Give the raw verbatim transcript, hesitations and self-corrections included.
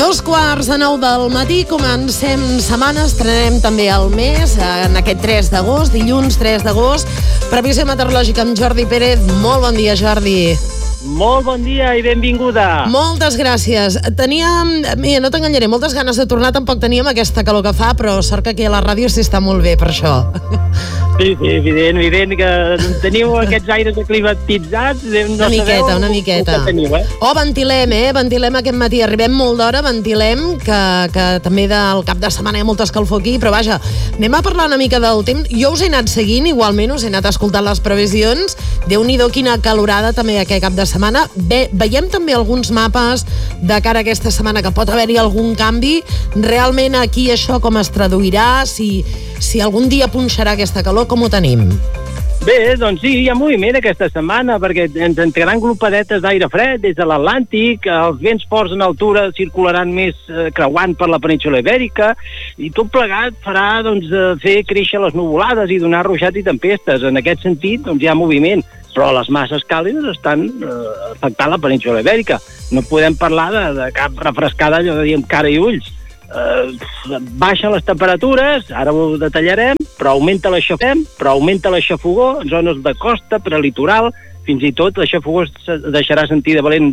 Dos quarts de nou del matí, comencem setmana, estrenem també el mes, en aquest tres d'agost, dilluns tres d'agost. Previsió meteorològica amb Jordi Pérez. Molt bon dia, Jordi. Molt bon dia i benvinguda. Moltes gràcies. Teníem, mira, no t'enganyaré, moltes ganes de tornar, tampoc teníem aquesta calor que fa, però sort que aquí a la ràdio s'hi està molt bé per això. Sí, sí, evident, evident que teniu aquests aires aclimatitzats. No una miqueta, sabeu una miqueta. Teniu, eh? Oh, ventilem, eh? Ventilem aquest matí. Arribem molt d'hora, ventilem, que, que també del cap de setmana hi ha molta escalfor aquí, però vaja, anem a parlar una mica del temps. Jo us he anat seguint, igualment, us he anat escoltant les previsions. Déu-n'hi-do quina calorada també aquest cap de setmana. Ve, veiem també alguns mapes de cara a aquesta setmana que pot haver-hi algun canvi. Realment aquí això com es traduirà, si, si algun dia punxarà aquesta calor, com ho tenim? Bé, doncs sí, hi ha moviment aquesta setmana perquè ens entraran glopadetes d'aire fred des de l'Atlàntic, els vents forts en altura circularan més eh, creuant per la península Ibèrica i tot plegat farà doncs, eh, fer créixer les nuvolades i donar ruixats i tempestes. En aquest sentit doncs, hi ha moviment, però les masses càlides estan eh, afectant la península Ibèrica. No podem parlar de, de cap refrescada, allò de dir amb cara i ulls. Uh, baixen les temperatures, ara ho detallarem, però augmenta l'aixafogó, però augmenta l'aixafogó en zones de costa, prelitoral, fins i tot l'aixafogó es deixarà sentir de valent